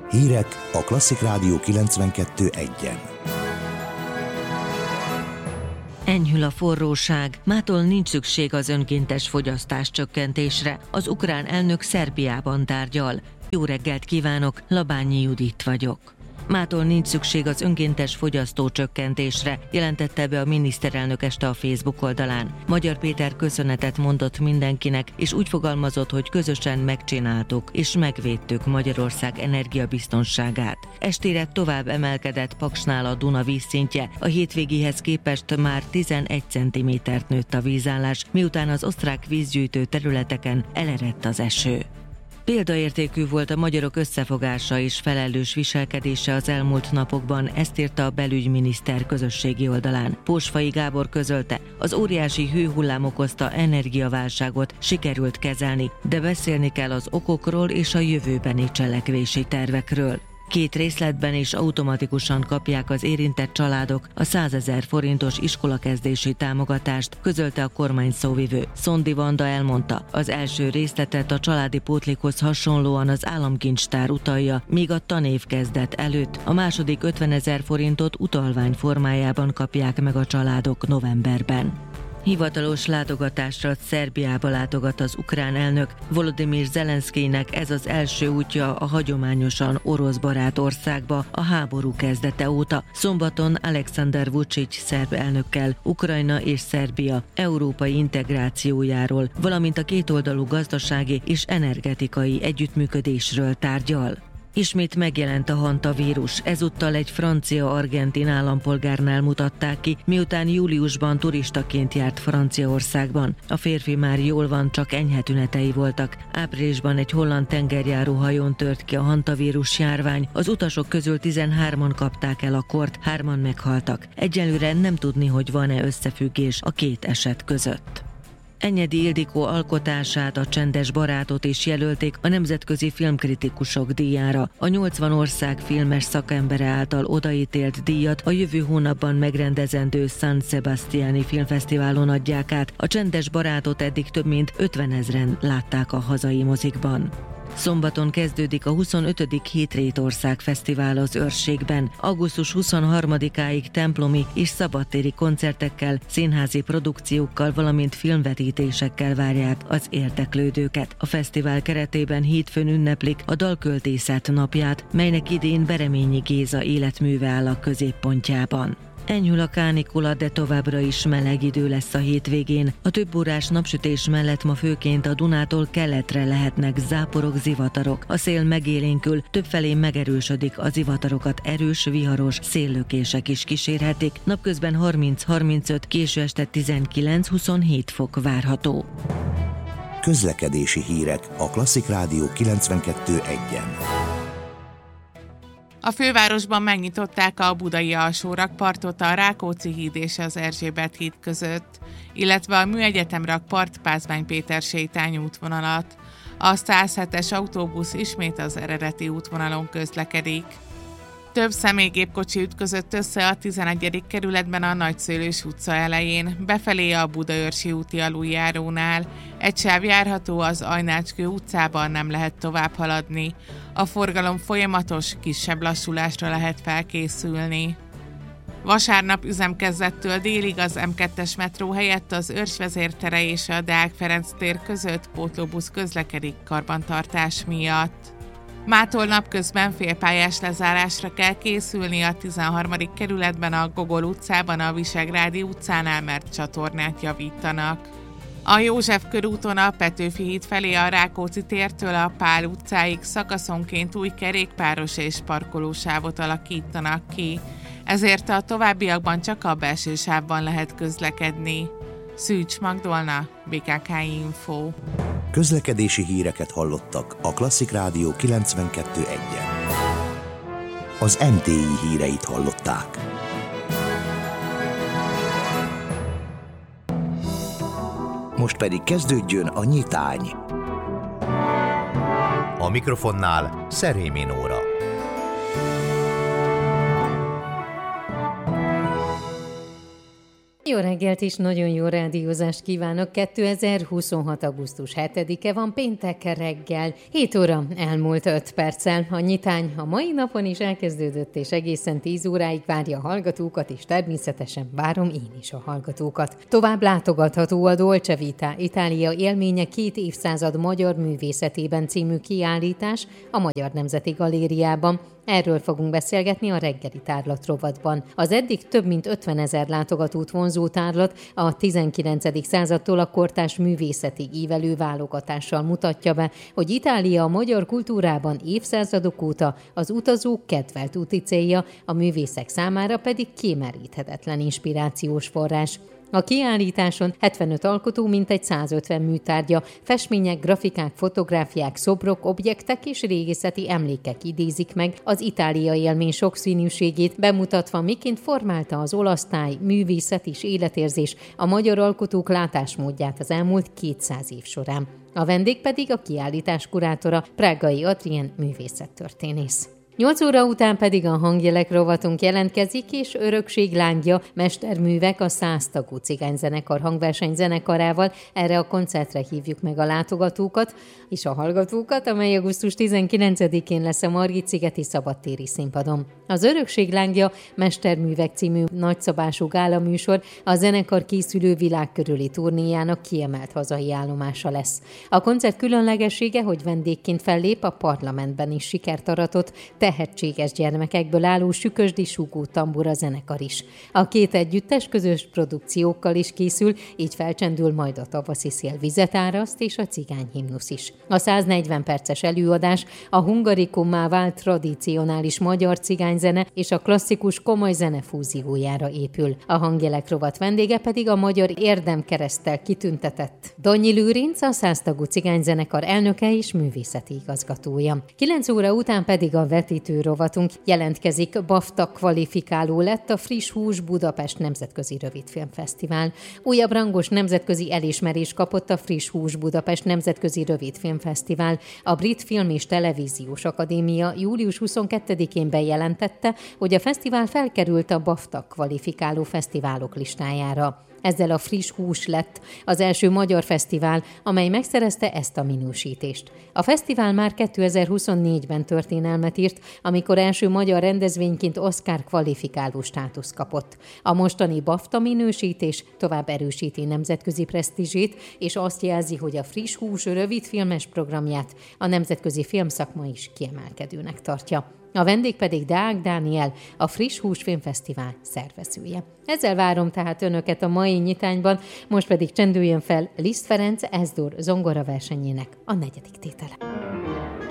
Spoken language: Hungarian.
Hírek a Klasszik Rádió 92.1-en. Enyhül a forróság, mától nincs szükség az önkéntes fogyasztás csökkentésre. Az ukrán elnök Szerbiában tárgyal. Jó reggelt kívánok, Labányi Judit vagyok. Mától nincs szükség az önkéntes fogyasztó csökkentésre, jelentette be a miniszterelnök este a Facebook oldalán. Magyar Péter köszönetet mondott mindenkinek, és úgy fogalmazott, hogy közösen megcsináltuk és megvédtük Magyarország energiabiztonságát. Estére tovább emelkedett Paksnál a Duna vízszintje, a hétvégihez képest már 11 cm-t nőtt a vízállás, miután az osztrák vízgyűjtő területeken elerett az eső. Példaértékű volt a magyarok összefogása és felelős viselkedése az elmúlt napokban, ezt írta a belügyminiszter közösségi oldalán. Pósfai Gábor közölte, az óriási hőhullám okozta energiaválságot sikerült kezelni, de beszélni kell az okokról és a jövőbeni cselekvési tervekről. 2 részletben is automatikusan kapják az érintett családok a 100 000 forintos iskolakezdési támogatást, közölte a kormány szóvivő. Szondi Vanda elmondta, az első részletet a családi pótlékhoz hasonlóan az államkincstár utalja, míg a tanév kezdet előtt a második 50 000 forintot utalvány formájában kapják meg a családok novemberben. Hivatalos látogatásra Szerbiába látogat az ukrán elnök. Volodymyr Zelenszkijnek ez az első útja a hagyományosan oroszbarát országba a háború kezdete óta. Szombaton Alexander Vučić szerb elnökkel Ukrajna és Szerbia európai integrációjáról, valamint a kétoldalú gazdasági és energetikai együttműködésről tárgyal. Ismét megjelent a hantavírus, ezúttal egy francia-argentin állampolgárnál mutatták ki, miután júliusban turistaként járt Franciaországban. A férfi már jól van, csak enyhe tünetei voltak. Áprilisban egy holland tengerjáró hajón tört ki a hantavírus járvány, az utasok közül 13-an kapták el a kort, 3-an meghaltak. Egyelőre nem tudni, hogy van-e összefüggés a 2 eset között. Enyedi Ildikó alkotását, A csendes barátot is jelölték a Nemzetközi Filmkritikusok díjára. A 80 ország filmes szakembere által odaítélt díjat a jövő hónapban megrendezendő San Sebastiani Filmfesztiválon adják át. A csendes barátot eddig több mint 50 000-en látták a hazai mozikban. Szombaton kezdődik a 25. Hétrétország Fesztivál az Őrségben. Augusztus 23-áig templomi és szabadtéri koncertekkel, színházi produkciókkal, valamint filmvetítésekkel várják az érdeklődőket. A fesztivál keretében hétfőn ünneplik a Dalköltészet napját, melynek idén Bereményi Géza életműve áll a középpontjában. Enyhül a kánikula, de továbbra is meleg idő lesz a hétvégén. A több órás napsütés mellett ma főként a Dunától keletre lehetnek záporok, zivatarok. A szél megélénkül, többfelé megerősödik, a zivatarokat erős, viharos széllökések is kísérhetik. Napközben 30-35, késő este 19-27 fok várható. Közlekedési hírek a Klasszik Rádió 92.1-en. A fővárosban megnyitották a budai alsórakpartot a Rákóczi híd és az Erzsébet híd között, illetve a Műegyetem rakpart Pázmány Péter sétányútvonalat. A 107-es autóbusz ismét az eredeti útvonalon közlekedik. Több személygépkocsi ütközött össze a 11. kerületben a Nagyszőlős utca elején, befelé a Budaörsi úti aluljárónál. Egy sáv járható, az Ajnácskő utcában nem lehet tovább haladni. A forgalom folyamatos, kisebb lassulásra lehet felkészülni. Vasárnap üzemkezdettől délig az M2-es metró helyett az Őrs vezértere és a Deák Ferenc tér között pótlóbusz közlekedik karbantartás miatt. Mától napközben félpályás lezárásra kell készülni a 13. kerületben a Gogol utcában, a Visegrádi utcánál, mert csatornát javítanak. A József körúton a Petőfi híd felé a Rákóczi tértől a Pál utcáig szakaszonként új kerékpáros és parkolósávot alakítanak ki, ezért a továbbiakban csak a belső sávban lehet közlekedni. Szűcs Magdolna, BKK Info. Közlekedési híreket hallottak a Klasszik Rádió 92.1-en. Az MTI híreit hallották. Most pedig kezdődjön a nyitány. A mikrofonnál Szerémi Nóra. Jó reggelt és nagyon jó rádiózást kívánok! 2026. augusztus 7-e van, péntek reggel. 7 óra elmúlt 5 perccel. A nyitány a mai napon is elkezdődött, és egészen 10 óráig várja a hallgatókat, és természetesen várom én is a hallgatókat. Tovább látogatható a Dolce Vita, Itália élménye 2 évszázad magyar művészetében című kiállítás a Magyar Nemzeti Galériában. Erről fogunk beszélgetni a reggeli tárlat rovatban. Az eddig több mint 50 000 látogatót vonzó tárlat a 19. századtól a kortárs művészetig ívelő válogatással mutatja be, hogy Itália a magyar kultúrában évszázadok óta az utazók kedvelt úti célja, a művészek számára pedig kimeríthetetlen inspirációs forrás. A kiállításon 75 alkotó mintegy 150 műtárgya, festmények, grafikák, fotográfiák, szobrok, objektek és régészeti emlékek idézik meg az Itália élmény sokszínűségét, bemutatva, miként formálta az olasz táj, művészet és életérzés a magyar alkotók látásmódját az elmúlt 200 év során. A vendég pedig a kiállítás kurátora, Prágai Adrien művészettörténész. 8 óra után pedig a hangjelek rovatunk jelentkezik, és Örökség lángja, mesterművek a 100 tagú cigányzenekar hangversenyzenekarával. Erre a koncertre hívjuk meg a látogatókat és a hallgatókat, amely augusztus 19-én lesz a Margit-szigeti szabadtéri színpadon. Az Örökség lángja, mesterművek című nagyszabású gálaműsor a zenekar készülő világkörüli turnéjának kiemelt hazai állomása lesz. A koncert különlegessége, hogy vendégként fellép a parlamentben is sikert aratott tehetséges gyermekekből álló Sükösdi Sugó tambura zenekar is. A két együttes közös produkciókkal is készül, így felcsendül majd a tavaszi szél vizet áraszt és a cigányhimnusz is. A 140 perces előadás a hungarikummá vált tradicionális magyar cigányzene és a klasszikus komoly zene fúziójára épül. A hangjelek rovat vendége pedig a magyar érdemkereszttel kitüntetett Donyi Lőrinc, a 100 tagú cigányzenekar elnöke és művészeti igazgatója. 9 óra után pedig a vetítő rovatunk jelentkezik. BAFTA kvalifikáló lett a Friss Hús Budapest Nemzetközi Rövidfilmfesztivál. Újabb rangos nemzetközi elismerést kapott a Friss Hús Budapest Nemzetközi Rövidfilmfesztivál. A Brit Film és Televíziós Akadémia július 22-én bejelentette, hogy a fesztivál felkerült a BAFTA kvalifikáló fesztiválok listájára. Ezzel a Friss Hús lett az első magyar fesztivál, amely megszerezte ezt a minősítést. A fesztivál már 2024-ben történelmet írt, amikor első magyar rendezvényként Oscar kvalifikáló státuszt kapott. A mostani BAFTA minősítés tovább erősíti nemzetközi presztízsét, és azt jelzi, hogy a Friss Hús rövidfilmes programját a nemzetközi filmszakma is kiemelkedőnek tartja. A vendég pedig Deák Dániel, a Friss Hús Filmfesztivál szervezője. Ezzel várom tehát önöket a mai nyitányban, most pedig csendüljön fel Liszt Ferenc S-dur zongora versenyének a 4. tétele.